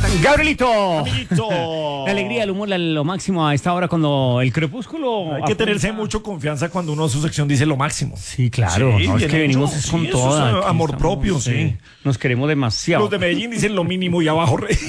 Gabrielito. Amiguito. La alegría, el humor, lo máximo a esta hora cuando el crepúsculo. Hay que tenerse mucho confianza cuando uno en su sección dice lo máximo. Sí, claro. Sí, No, es bien que venimos hecho. con Sí, eso toda. es Aquí amor estamos, propio, sí. Nos queremos demasiado. Los de Medellín dicen lo mínimo y abajo rey.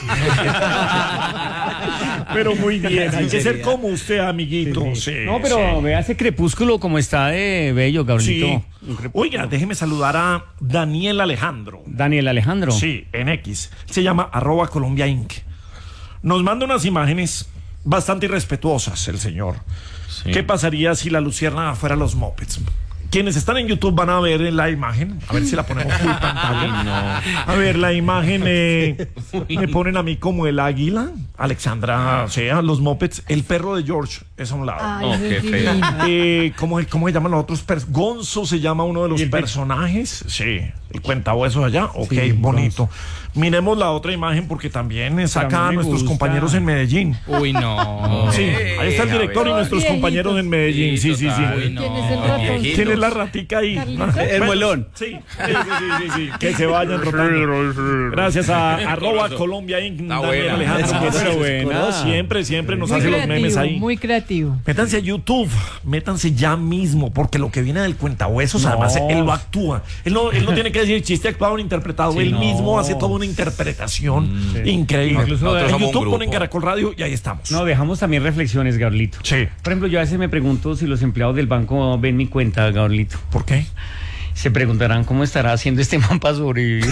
Pero muy bien, hay que ser como usted, amiguito. Sí, No, pero sí. vea ese crepúsculo como está de bello, Gabrielito. Sí. Un crepúsculo. Oiga, déjeme saludar a Daniel Alejandro. Daniel Alejandro. Sí, en X. Se llama @Colombia Inc. Nos manda unas imágenes bastante irrespetuosas el señor. Sí. ¿Qué pasaría si la luciérnaga fuera los mopeds? Quienes están en YouTube van a ver la imagen. A ver si la ponemos full pantalla. A ver, la imagen me ponen a mí como el águila. Alexandra, o sea, los mopeds. El perro de George es a un lado. Ay, Oh, eso qué es feo. divino. ¿Cómo se llaman los otros? Gonzo se llama uno de los personajes. Sí, el cuentahuesos allá. Ok, Sí, bonito. Miremos la otra imagen porque también saca a a mí me nuestros gusta. compañeros en Medellín. Uy, no. Sí, ahí está el director y nuestros Viejitos. compañeros en Medellín. Sí, sí, sí. Uy, no. ¿Quién es el ratón? ¿Quién es la ratica ahí? Carlito. El muelón. Sí, sí. Que se vayan rotando. Gracias a @Colombia Inc. Está Daniel buena. Alejandro. Pero buena. Siempre nos Muy hace los memes creativo, ahí. muy creativo. Métanse a YouTube, métanse ya mismo, porque lo que viene del cuentahuesos, No. además, él lo actúa. Él no tiene que decir chiste actuado o interpretado, él no. mismo hace toda una interpretación increíble. Incluso Nosotros en somos un YouTube grupo. ponen Caracol Radio y ahí estamos. No, dejamos también reflexiones, Gabrielito. Sí. Por ejemplo, yo a veces me pregunto si los empleados del banco ven mi cuenta, Gabrielito. ¿Por qué? Se preguntarán cómo estará haciendo este man para sobrevivir.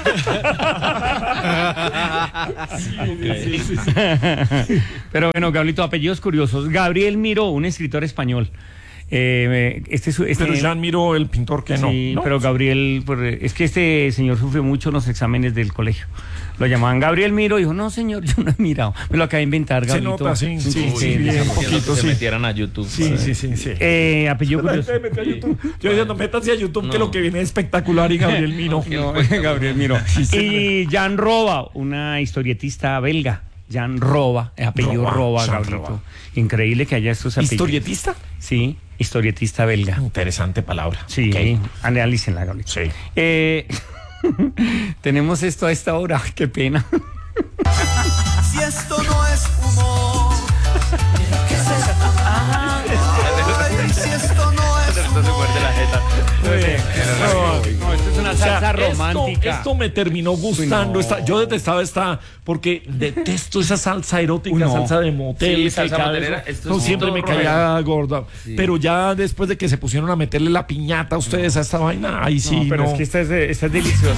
Pero bueno, Gabrielito, apellidos curiosos. Gabriel Miró, un escritor español. Pero ya admiro el pintor que no. Sí, ¿no? pero Gabriel, es que este señor sufrió mucho en los exámenes del colegio. Lo llamaban Gabriel Miro y dijo, no señor, yo no he mirado. Me lo acabé de inventar, Se Gabrielito. nota, sí, Uy, bien, un poquito, que se sí. metieran a YouTube. Sí. Apellido La curioso. gente metió a YouTube. Yo diciendo, métanse a YouTube, que No. lo que viene es espectacular y Gabriel Miro. No, Gabriel Miro. Y Jan Roba, una historietista belga. Jan Roba, apellido Roba, Jan Gabrielito. Roba. Increíble que haya estos apellidos. ¿Historietista? Sí, historietista belga. Interesante palabra. Sí, Ok. analícenla, Gabrielito. Sí. Tenemos esto a esta hora, qué pena. Si esto no es humor, ¿qué es esto? Ay, si esto no es humor. No, esto es una O sea, salsa romántica. Esto me terminó gustando. Uy, no. Yo detestaba esta, porque detesto esa salsa erótica, Uy, no. salsa de motel. Sí, que salsa cada motelera, vez- esto no, es siempre todo me caía gorda. Pero ya después de que se pusieron a meterle la piñata a ustedes a esta vaina, ahí sí. No, pero no. es que esta es deliciosa.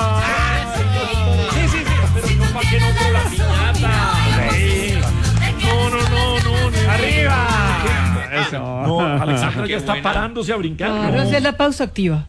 Sí, pero no para que no con la piñata. Sí. No. ¡Arriba! Eso. No, Alexandra ya está parándose a brincar. Claro, No. esa es la pausa activa.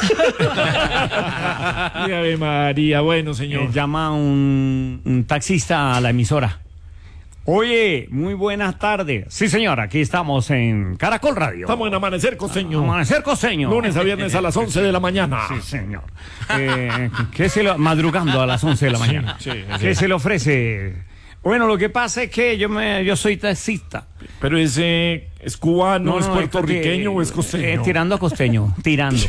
Ay, Ave María, bueno, señor. Llama un taxista a la emisora. Oye, muy buenas tardes. Sí, señor, aquí estamos en Caracol Radio. Estamos en Amanecer Costeño. Amanecer Costeño. Lunes a viernes a las 11 de la mañana. Sí, señor. Madrugando a las 11 de la mañana. sí. ¿Qué se le ofrece? Bueno, lo que pasa es que yo soy taxista. Pero es cubano, es puertorriqueño o es costeño. Tirando a costeño, tirando.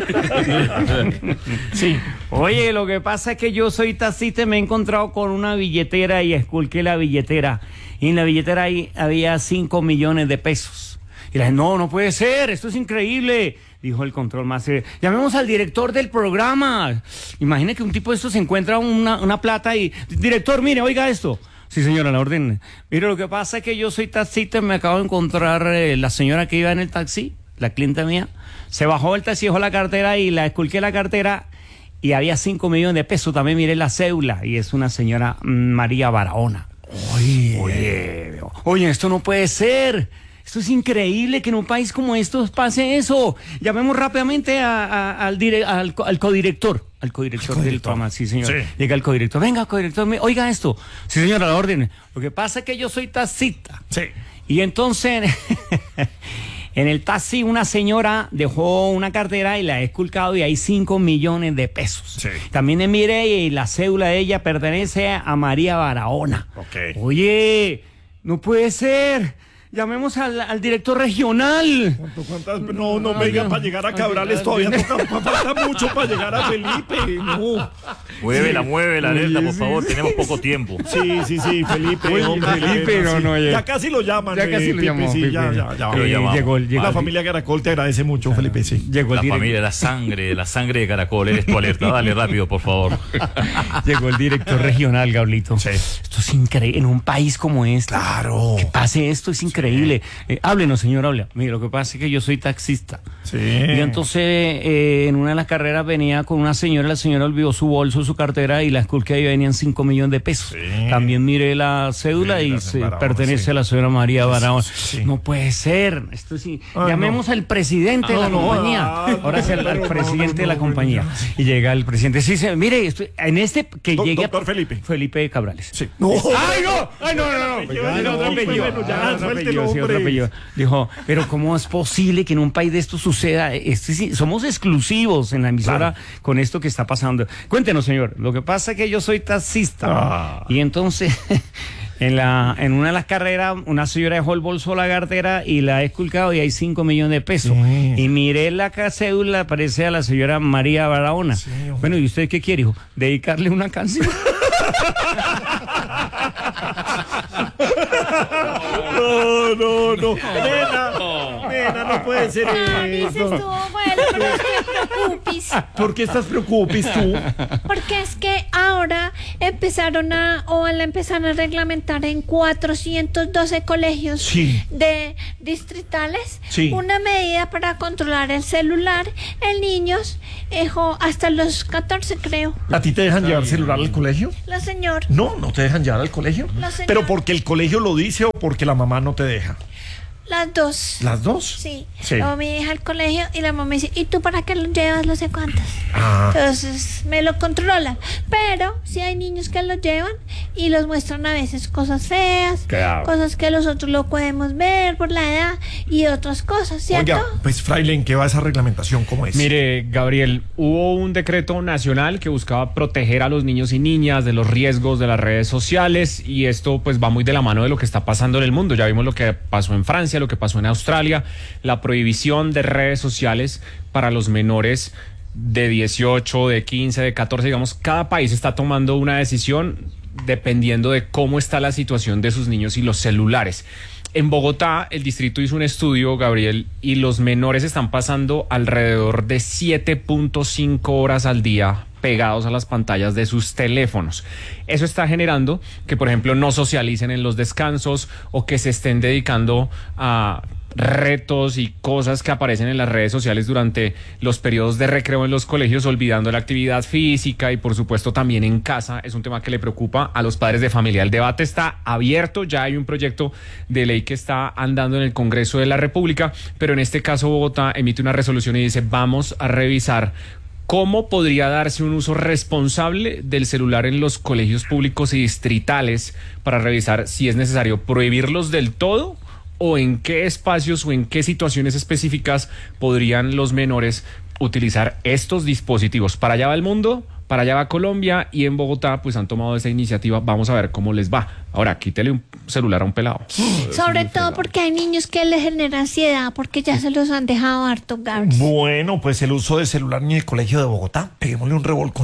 Sí. Oye, lo que pasa es que yo soy taxista y me he encontrado con una billetera y esculqué la billetera. Y en la billetera ahí había 5 millones de pesos. Y la dije, no puede ser, esto es increíble. Dijo el control master, llamemos al director del programa. Imagine que un tipo de estos se encuentra una plata y, director, mire, oiga esto. Sí, señora, la orden. Mire, lo que pasa es que yo soy taxista y me acabo de encontrar la señora que iba en el taxi, la clienta mía. Se bajó del taxi, dejó la cartera y la esculqué la cartera y había 5 millones de pesos. También miré la cédula y es una señora María Barahona. Oye, esto no puede ser. Esto es increíble que en un país como estos pase eso. Llamemos rápidamente al codirector. Al codirector del programa, sí, señor. Sí. Llega el codirector. Venga, codirector, oiga esto. Sí, señora, la orden. Lo que pasa es que yo soy taxista. Sí. Y entonces, en el taxi, una señora dejó una cartera y la he esculcado y hay 5 millones de pesos. Sí. También mire y la cédula de ella pertenece a María Barahona. Ok. Oye, no puede ser. llamemos al director regional. No, venga, para llegar a Cabrales todavía falta mucho para llegar a Felipe. No. Mueve la alerta, por favor, tenemos poco tiempo. Sí, Felipe. Uy, hombre, Felipe, no, ya casi lo llaman. Ya casi lo Pipe, llamó, sí, Pipe. ya. Llegó La familia Caracol te agradece mucho, Felipe, sí. Llegó el La familia, la sangre de Caracol, eres tu alerta. Dale rápido, por favor. Llegó el director regional, Gablito. Sí. Esto es increíble. En un país como este. Claro. Que pase esto es increíble. Háblenos, señor, habla. Mire, lo que pasa es que yo soy taxista. Sí. Y entonces en una de las carreras venía con una señora, la señora olvidó su bolso, su cartera y la esculqué y venían 5 millones de pesos. Sí. También miré la cédula Sí, y las Barahona, pertenece sí. a la señora María Barahona. Sí. No puede ser. Esto sí. Ay, Llamemos al presidente de la compañía. Ahora es al presidente de la compañía. Y llega el presidente. Sí, mire, en este que llegue Doctor Felipe. Felipe Cabrales. Sí. No. ¡Ay, no! ¡Ay, no! Bueno, Otro apellido. bueno, ya, Otro suéltelo, apellido, sí, otro hombre. apellido. Dijo, pero ¿cómo es posible que en un país de esto suceda? Somos exclusivos en la emisora con esto que está pasando. Cuéntenos, señor. Lo que pasa es que yo soy taxista. Y entonces, en una de las carreras, una señora dejó el bolso, la cartera y la he esculcado y hay 5 millones de pesos. Y miré la cédula, parece a la señora María Barahona. Bueno, ¿y usted qué quiere, hijo? ¿Dedicarle una canción? No. Nena, no puede ser Dices eso. tú, bueno, pero es que preocupes. ¿Por qué estás preocupes tú? Porque es que ahora empezaron a reglamentar en 412 colegios Sí. de distritales Sí. una medida para controlar el celular en niños hasta los 14, creo. ¿A ti te dejan llevar celular al colegio? La señora. No te dejan llevar al colegio. No, señor. ¿Pero porque el colegio lo dice o porque la mamá no te deja? Las dos. ¿Las dos? Sí. Sí. Luego mi hija al colegio y la mamá me dice, ¿y tú para qué lo llevas no sé cuántas? Ah. Entonces me lo controlan. Pero sí hay niños que lo llevan y los muestran a veces cosas feas, Claro. cosas que nosotros lo podemos ver por la edad y otras cosas, ¿cierto? Oiga, pues fraile, ¿en qué va esa reglamentación? ¿Cómo es? Mire, Gabriel, hubo un decreto nacional que buscaba proteger a los niños y niñas de los riesgos de las redes sociales y esto pues va muy de la mano de lo que está pasando en el mundo. Ya vimos lo que pasó en Francia, lo que pasó en Australia, la prohibición de redes sociales para los menores de 18, de 15, de 14, digamos, cada país está tomando una decisión dependiendo de cómo está la situación de sus niños y los celulares. En Bogotá, el distrito hizo un estudio, Gabriel, y los menores están pasando alrededor de 7.5 horas al día pegados a las pantallas de sus teléfonos. Eso está generando que, por ejemplo, no socialicen en los descansos o que se estén dedicando a retos y cosas que aparecen en las redes sociales durante los periodos de recreo en los colegios, olvidando la actividad física y por supuesto también en casa. Es un tema que le preocupa a los padres de familia. El debate está abierto, ya hay un proyecto de ley que está andando en el Congreso de la República, pero en este caso Bogotá emite una resolución y dice vamos a revisar ¿cómo podría darse un uso responsable del celular en los colegios públicos y distritales para revisar si es necesario prohibirlos del todo o en qué espacios o en qué situaciones específicas podrían los menores utilizar estos dispositivos? Para allá va el mundo, para allá va Colombia y en Bogotá pues han tomado esa iniciativa. Vamos a ver cómo les va. Ahora, quítele un celular a un pelado. Sobre todo porque hay niños que les genera ansiedad porque ya se los han dejado harto, Gabs. Bueno, pues el uso de celular en el colegio de Bogotá, peguémosle un revolcón.